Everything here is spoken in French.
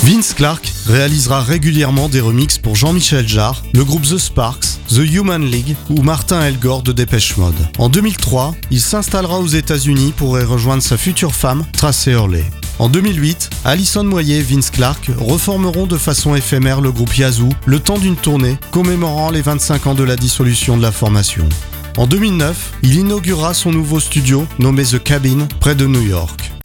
Vince Clarke réalisera régulièrement des remixes pour Jean-Michel Jarre, le groupe The Sparks, The Human League ou Martin Elgort de Dépêche Mode. En 2003, il s'installera aux États-Unis pour y rejoindre sa future femme, Tracey Hurley. En 2008, Alison Moyet et Vince Clarke reformeront de façon éphémère le groupe Yazoo le temps d'une tournée commémorant les 25 ans de la dissolution de la formation. En 2009, il inaugurera son nouveau studio nommé The Cabin près de New York.